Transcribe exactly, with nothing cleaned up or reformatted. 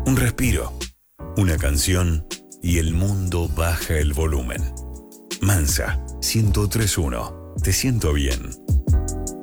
Un respiro, una canción y el mundo baja el volumen. Mansa, ciento tres punto uno. Te siento bien.